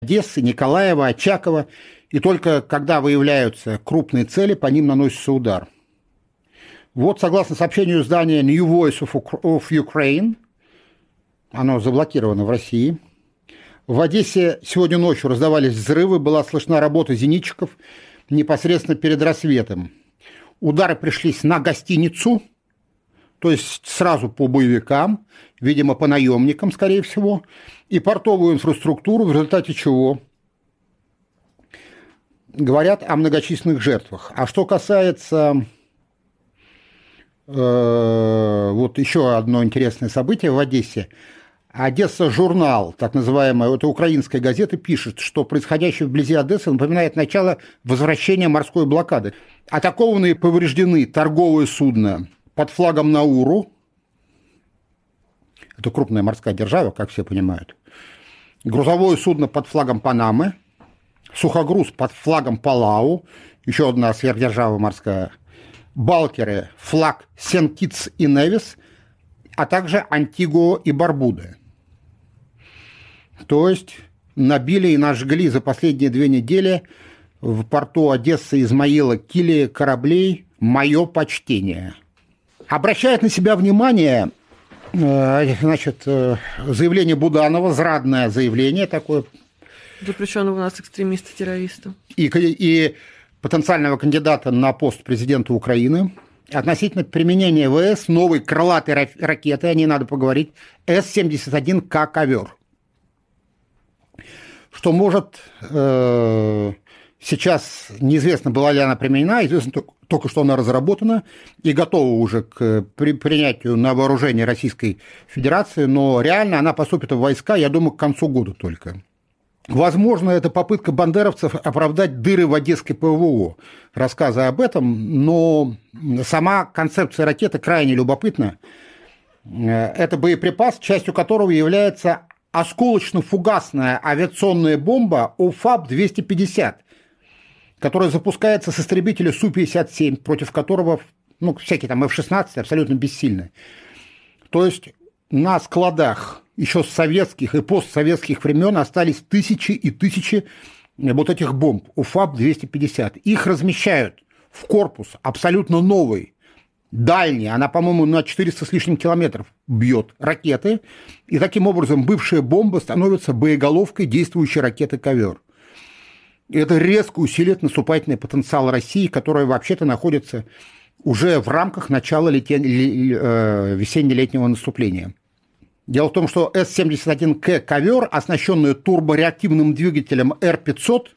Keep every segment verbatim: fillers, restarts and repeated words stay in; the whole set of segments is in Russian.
Одессы, Николаева, Очакова. И только когда выявляются крупные цели, по ним наносится удар. Вот, согласно сообщению издания New Voice of Ukraine, оно заблокировано в России, в Одессе сегодня ночью раздавались взрывы, была слышна работа зенитчиков непосредственно перед рассветом. Удары пришлись на гостиницу, то есть сразу по боевикам, видимо, по наемникам, скорее всего, и портовую инфраструктуру, в результате чего говорят о многочисленных жертвах. А что касается э, вот еще одно интересное событие в Одессе. Одесса журнал, так называемая, это украинская газета, пишет, что происходящее вблизи Одессы напоминает начало возвращения морской блокады. Атакованы и повреждены торговые судна под флагом Науру. Это крупная морская держава, как все понимают. Грузовое судно под флагом Панамы. Сухогруз под флагом Палау, еще одна сверхдержава морская, балкеры, флаг Сент-Китс и Невис, а также Антигуа и Барбуда. То есть набили и нажгли за последние две недели в порту Одессы, Измаила, Килии кораблей. Мое почтение. Обращает на себя внимание, значит, заявление Буданова, зрадное заявление такое, заключенного у нас экстремиста-террориста. И, и потенциального кандидата на пост президента Украины относительно применения ВС новой крылатой ракеты, о ней надо поговорить, С семьдесят один К «Ковер». Что может, э, сейчас неизвестно, была ли она применена, известно только, что она разработана и готова уже к при, принятию на вооружение Российской Федерации, но реально она поступит в войска, я думаю, к концу года только. Возможно, это попытка бандеровцев оправдать дыры в одесской ПВО, рассказы об этом, но сама концепция ракеты крайне любопытна. Это боеприпас, частью которого является осколочно-фугасная авиационная бомба ОФАБ двести пятьдесят, которая запускается с истребителя Су пятьдесят семь, против которого, ну, всякие там эф шестнадцать абсолютно бессильны. То есть на складах еще с советских и постсоветских времен остались тысячи и тысячи вот этих бомб ОФАБ двести пятьдесят. Их размещают в корпус абсолютно новый, дальний, она, по-моему, на четыреста с лишним километров бьет ракеты, и таким образом бывшая бомба становится боеголовкой действующей ракеты «Ковер». И это резко усилит наступательный потенциал России, которая вообще-то находится уже в рамках начала летен... весенне-летнего наступления. Дело в том, что С семьдесят один К «Ковер», оснащенный турбореактивным двигателем Р пятьсот,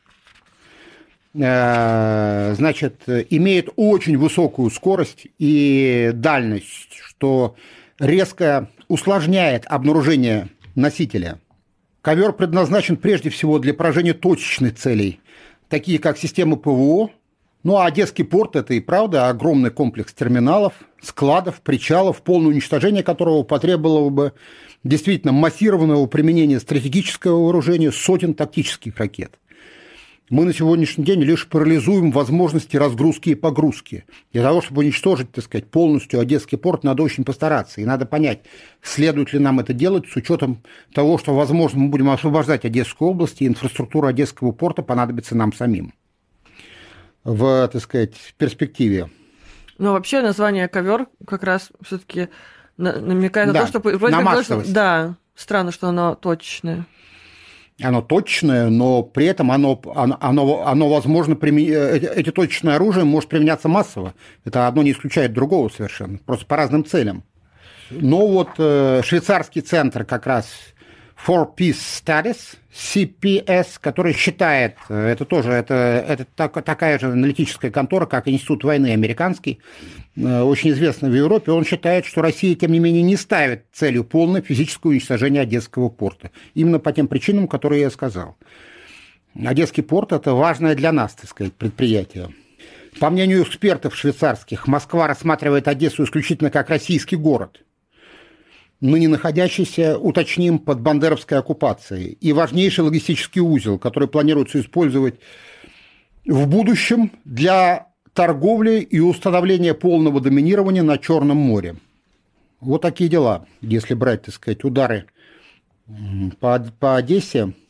значит, имеет очень высокую скорость и дальность, что резко усложняет обнаружение носителя. «Ковер» предназначен прежде всего для поражения точечных целей, такие как системы ПВО. Ну а Одесский порт – это и правда огромный комплекс терминалов, складов, причалов, полное уничтожение которого потребовало бы действительно массированного применения стратегического вооружения сотен тактических ракет. Мы на сегодняшний день лишь парализуем возможности разгрузки и погрузки. Для того, чтобы уничтожить, так сказать, полностью Одесский порт, надо очень постараться. И надо понять, следует ли нам это делать с учетом того, что, возможно, мы будем освобождать Одесскую область, и инфраструктура Одесского порта понадобится нам самим в, так сказать, перспективе. Но вообще название «Ковер» как раз все-таки намекает на да, то, что вроде на как массовость. Да, странно, что оно точечное. Оно точное, но при этом оно, оно, оно возможно, эти точечное оружие может применяться массово. Это одно не исключает другого совершенно, просто по разным целям. Но вот швейцарский центр как раз For Peace Studies, си пи эс, который считает, это тоже это, это так, такая же аналитическая контора, как Институт войны американский, очень известный в Европе, он считает, что Россия, тем не менее, не ставит целью полное физическое уничтожение Одесского порта. Именно по тем причинам, которые я сказал. Одесский порт – это важное для нас, так сказать, предприятие. По мнению экспертов швейцарских, Москва рассматривает Одессу исключительно как российский город, ныне находящийся, уточним, под бандеровской оккупацией, и важнейший логистический узел, который планируется использовать в будущем для торговли и установления полного доминирования на Черном море. Вот такие дела, если брать, так сказать, удары по, по Одессе.